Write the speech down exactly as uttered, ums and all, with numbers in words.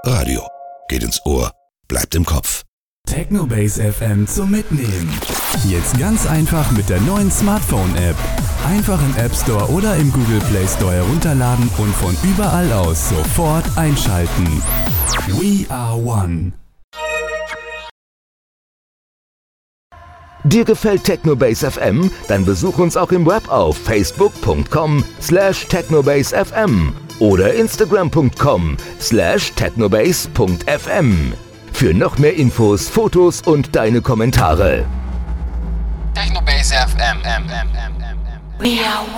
Radio. Geht ins Ohr, bleibt im Kopf. Technobase F M zum Mitnehmen. Jetzt ganz einfach mit der neuen Smartphone-App. Einfach im App Store oder im Google Play Store herunterladen und von überall aus sofort einschalten. We are one. Dir gefällt Technobase F M? Dann besuch uns auch im Web auf facebook punkt com slash technobase f m oder instagram punkt com slash technobase punkt f m. Für noch mehr Infos, Fotos und deine Kommentare. Technobase F M. We are one.